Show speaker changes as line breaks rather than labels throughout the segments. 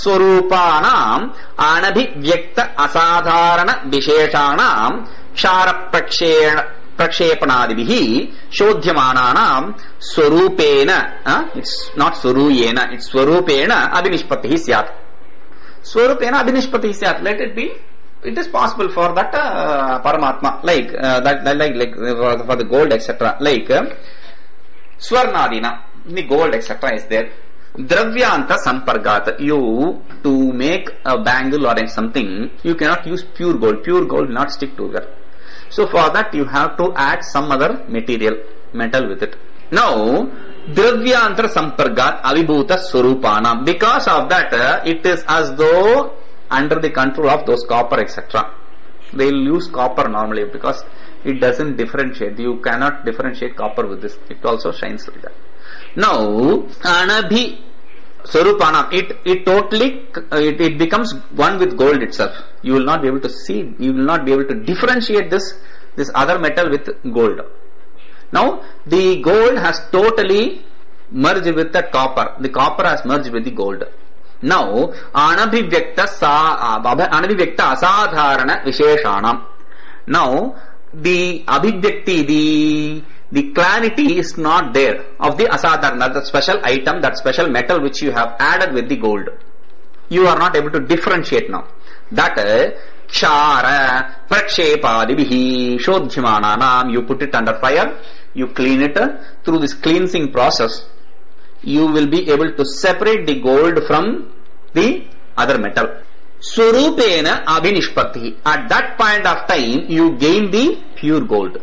स्वरूपाणाम् अनभिव्यक्त असाधारण विशेषाणाम् क्षार प्रक्षेपणादिभिः शोध्यमानानाम् स्वरूपेण it's not स्वरूयेन it's स्वरूपेण अभिनिष्पत्तिः स्यात्. स्वरूपेण अभिनिष्पत्तिः स्यात्. Let it be. It is possible for that Paramatma, like like for the gold, etc. Like Swarnadina, the gold, etc. is there. Dravyanta Sampargat. You to make a bangle or something, you cannot use pure gold. Pure gold will not stick together. So for that you have to add some other metal with it. Now Dravyantara Sampargat Avibhuta Swarupanam. Because of that, it is as though under the control of those copper, etc. They will use copper normally because it doesn't differentiate. You cannot differentiate copper with this. It also shines like that. Now, Anabhi Swarupanam, it totally, it becomes one with gold itself. You will not be able to see, you will not be able to differentiate this other metal with gold. Now, the gold has totally merged with the copper. The copper has merged with the gold. Now, anabhivyakta asadharana visheshanam. Now, the abhivyakti, the clarity is not there of the asadharana, the special item, that special metal which you have added with the gold. You are not able to differentiate now. That kshara prakshepadibihi shodhyamananam. You put it under fire, you clean it. Through this cleansing process, you will be able to separate the gold from the other metal. Surupena abhinishpatti. At that point of time, you gain the pure gold.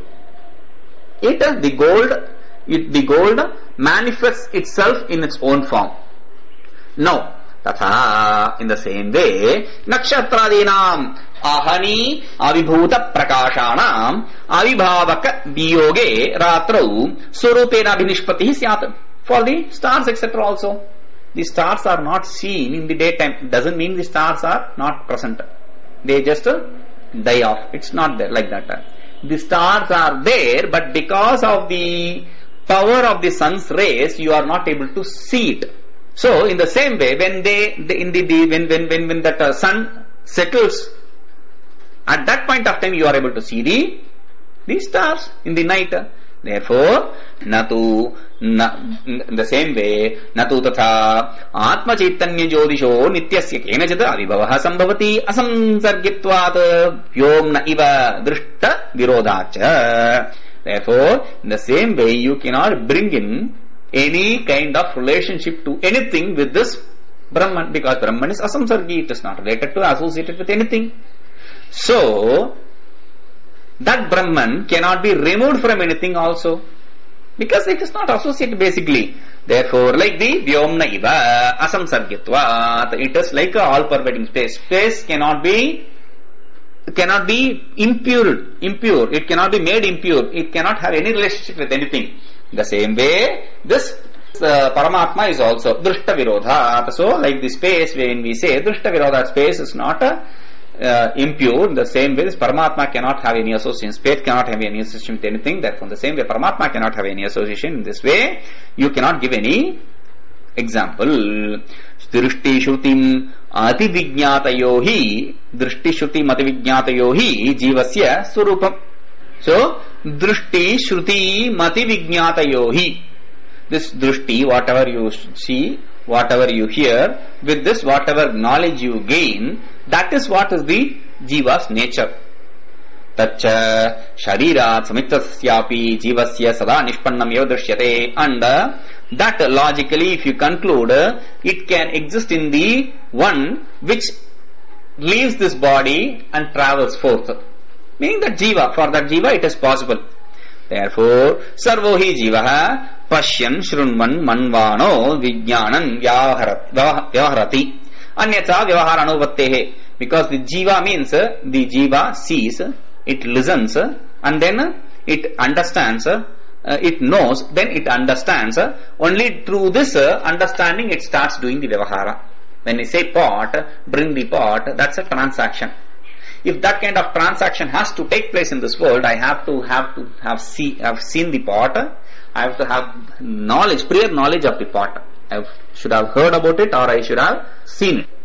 The gold manifests itself in its own form. Now, tatha, in the same way, nakshatradinam ahani avibhuta prakashanam avibhavaka viyoge ratrau surupena abhinishpatti syat. For the stars, etc. also. The stars are not seen in the daytime. Doesn't mean the stars are not present. They just die off. It's not there like that. The stars are there, but because of the power of the sun's rays, you are not able to see it. So, in the same way, when when that sun settles, at that point of time, you are able to see the stars in the night. Therefore, in the same way, natu tatha atma chaitanya jyodisho nityasya kenachita avibhavaha sambhavati asamsargitvat vyomna iva drishta virodhacha. Therefore, in the same way, you cannot bring in any kind of relationship to anything with this Brahman, because Brahman is asamsargi, it is not related to, associated with anything. So, that Brahman cannot be removed from anything also, because it is not associated basically. Therefore, like the Vyomna Iva Asamsargitvat, it is like a all-pervading space. Space cannot be impure. It cannot be made impure. It cannot have any relationship with anything. The same way, this Paramatma is also Drishta Virodha. So, like the space, when we say Drishta Virodha, space is not impure. In the same way, this Paramatma cannot have any association. Space cannot have any association with anything. Therefore, in the same way, Paramatma cannot have any association. In this way, you cannot give any example. Drishti Shrutim Ati Vijnatayohi Drishti Shrutim Ati Vijnatayohi Jivasya Surupam. So, Drishti Shruti Mati Vijnatayohi. This Drishti, whatever you see, whatever you hear, with this whatever knowledge you gain, that is what is the Jiva's nature. Tacha Sharirat Samitasyapi Jivasya Sada Nishpannam Eva Drishyate. And that logically, if you conclude, it can exist in the one which leaves this body and travels forth. Meaning that Jiva, for that Jiva it is possible. Therefore, Sarvohi Jivaha Pashyan Shrunman Manvano Vijnanan Vyaharati Anyatha Vyavahara Anuvattehe. Because the Jiva means the Jiva sees, it listens, and then it understands, it knows, then it understands. Only through this understanding it starts doing the Vyavahara. When we say pot, bring the pot, that's a transaction. If that kind of transaction has to take place in this world, I have have seen the pot. I have to have knowledge, prior knowledge of the pot. I should have heard about it, or I should have seen it.